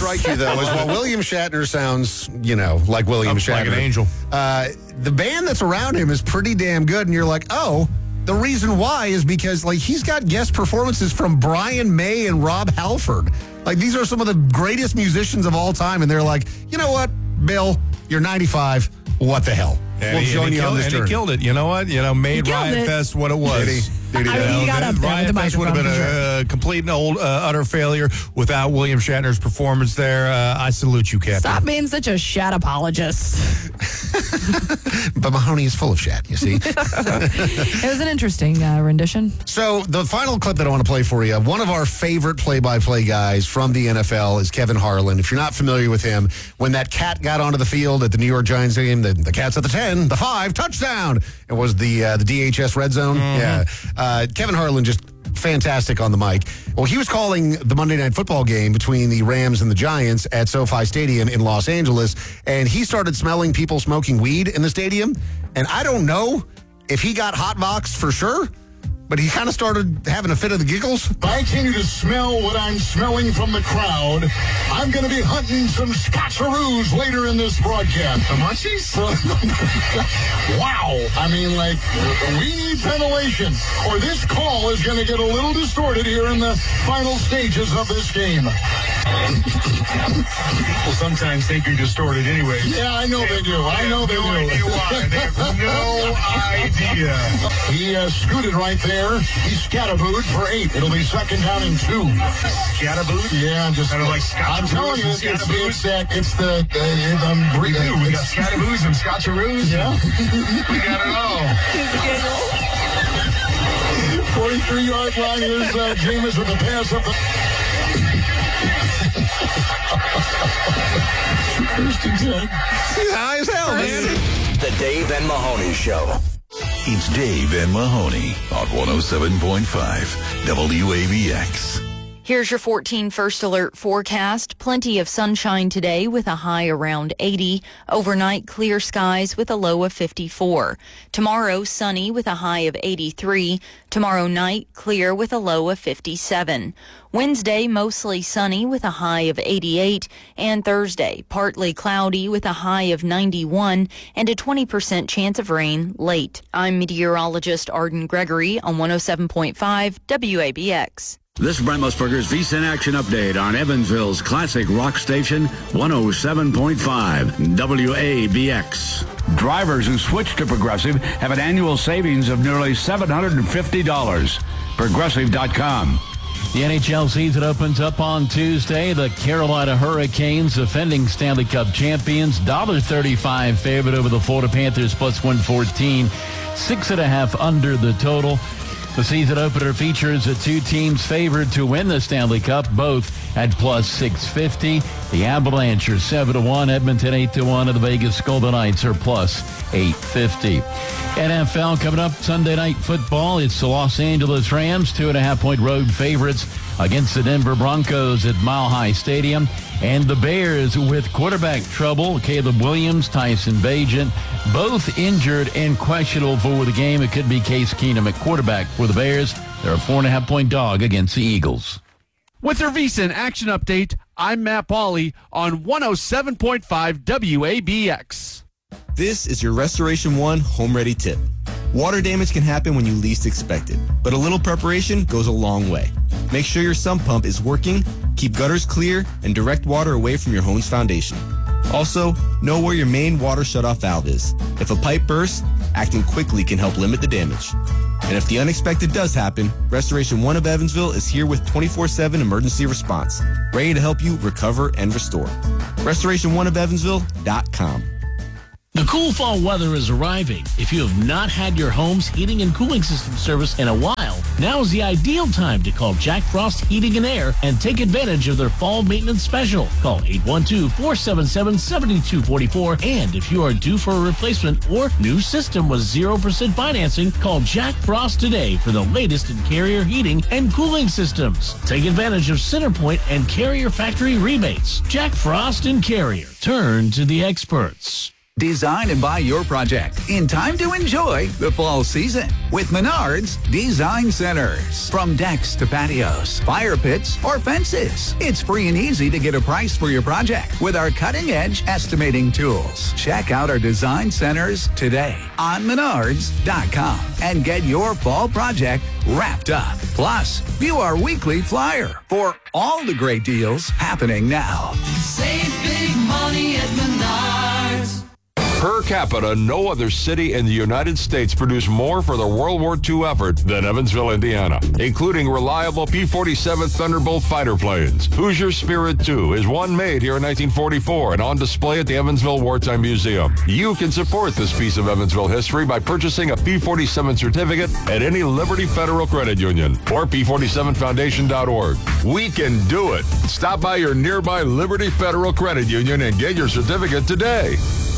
strike you, though, is while William Shatner sounds, like William Shatner. Like an angel. The band that's around him is pretty damn good, and you're like, oh, the reason why is because, he's got guest performances from Brian May and Rob Halford. These are some of the greatest musicians of all time, and they're like, you know what, Bill, you're 95. What the hell? We'll join you on this journey. And he killed it. You know what? Made Riot Fest what it was. Did he? He got up there with the Riot Fest would have been a complete and utter failure without William Shatner's performance there. I salute you, Captain. Stop being such a Shat apologist. But Mahoney is full of Shat, you see. It was an interesting rendition. So the final clip that I want to play for you, one of our favorite play-by-play guys from the NFL is Kevin Harlan. If you're not familiar with him, when that cat got onto the field at the New York Giants game, the cat's at the 10, the 5, touchdown. It was the DHS red zone. Yeah. Kevin Harlan just fantastic on the mic. Well, he was calling the Monday Night Football game between the Rams and the Giants at SoFi Stadium in Los Angeles, and he started smelling people smoking weed in the stadium. And I don't know if he got hotboxed for sure, but he kind of started having a fit of the giggles. If I continue to smell what I'm smelling from the crowd, I'm going to be hunting some Scotcheroos later in this broadcast. The munchies? Wow. I mean, we need ventilation, or this call is going to get a little distorted here in the final stages of this game. People sometimes think you're distorted anyway. Yeah, I know they do. I know they do. They have no idea. He scooted right there. He scatterbooed for 8. It'll be second down and 2. Scatterbooed? Yeah, just kind of like I'm telling you, it's the we got scatterboos and scotcheroos. Yeah, we got it all. 43-yard line. Here's Jameis with the pass up the. First and 10. High as hell, man. The Dave and Mahoney Show. It's Dave and Mahoney on 107.5 WABX. Here's your 14 First Alert forecast. Plenty of sunshine today with a high around 80. Overnight, clear skies with a low of 54. Tomorrow, sunny with a high of 83. Tomorrow night, clear with a low of 57. Wednesday, mostly sunny with a high of 88. And Thursday, partly cloudy with a high of 91 and a 20% chance of rain late. I'm meteorologist Arden Gregory on 107.5 WABX. This is Brent Musburger's VSiN Action Update on Evansville's classic rock station, 107.5 WABX. Drivers who switch to Progressive have an annual savings of nearly $750. Progressive.com. The NHL season opens up on Tuesday. The Carolina Hurricanes, defending Stanley Cup champions, $1.35 favorite over the Florida Panthers, plus 114, 6.5 under the total. The season opener features the two teams favored to win the Stanley Cup, both at plus 650. The Avalanche are 7-1, Edmonton 8-1, and the Vegas Golden Knights are plus 850. NFL coming up Sunday Night Football. It's the Los Angeles Rams, 2.5-point road favorites against the Denver Broncos at Mile High Stadium. And the Bears with quarterback trouble. Caleb Williams, Tyson Bagent, both injured and questionable for the game. It could be Case Keenum at quarterback for the Bears. They're a 4.5-point dog against the Eagles. With your VSiN Action Update, I'm Matt Pauley on 107.5 WABX. This is your Restoration One Home Ready tip. Water damage can happen when you least expect it, but a little preparation goes a long way. Make sure your sump pump is working, keep gutters clear, and direct water away from your home's foundation. Also, know where your main water shutoff valve is. If a pipe bursts, acting quickly can help limit the damage. And if the unexpected does happen, Restoration One of Evansville is here with 24/7 emergency response, ready to help you recover and restore. RestorationOneofEvansville.com. The cool fall weather is arriving. If you have not had your home's heating and cooling system service in a while, now is the ideal time to call Jack Frost Heating and Air and take advantage of their fall maintenance special. Call 812-477-7244. And if you are due for a replacement or new system with 0% financing, call Jack Frost today for the latest in Carrier heating and cooling systems. Take advantage of Centerpoint and Carrier factory rebates. Jack Frost and Carrier. Turn to the experts. Design and buy your project in time to enjoy the fall season with Menards Design Centers. From decks to patios, fire pits, or fences, it's free and easy to get a price for your project with our cutting-edge estimating tools. Check out our design centers today on Menards.com and get your fall project wrapped up. Plus, view our weekly flyer for all the great deals happening now. Save big money at Menards. Per capita, no other city in the United States produced more for the World War II effort than Evansville, Indiana, including reliable P-47 Thunderbolt fighter planes. Hoosier Spirit II is one made here in 1944 and on display at the Evansville Wartime Museum. You can support this piece of Evansville history by purchasing a P-47 certificate at any Liberty Federal Credit Union or P47Foundation.org. We can do it. Stop by your nearby Liberty Federal Credit Union and get your certificate today.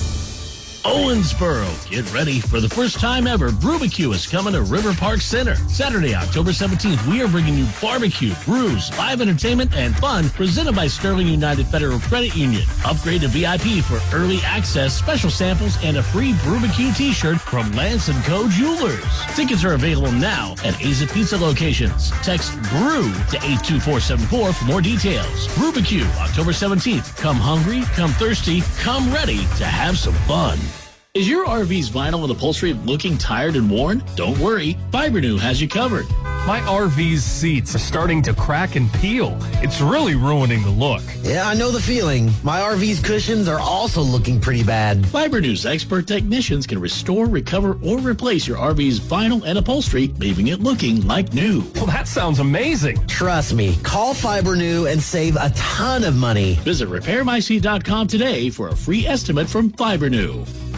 Owensboro, get ready. For the first time ever, Brubecue is coming to River Park Center. Saturday, October 17th, we are bringing you barbecue, brews, live entertainment, and fun presented by Sterling United Federal Credit Union. Upgrade to VIP for early access, special samples, and a free Brubecue t-shirt from Lance & Co. Jewelers. Tickets are available now at Aza Pizza locations. Text BREW to 82474 for more details. Brubecue, October 17th. Come hungry, come thirsty, come ready to have some fun. Is your RV's vinyl and upholstery looking tired and worn? Don't worry, Fibrenew has you covered. My RV's seats are starting to crack and peel. It's really ruining the look. Yeah, I know the feeling. My RV's cushions are also looking pretty bad. Fibrenew's expert technicians can restore, recover, or replace your RV's vinyl and upholstery, leaving it looking like new. Well, that sounds amazing. Trust me, call Fibrenew and save a ton of money. Visit RepairMySeat.com today for a free estimate from Fibrenew.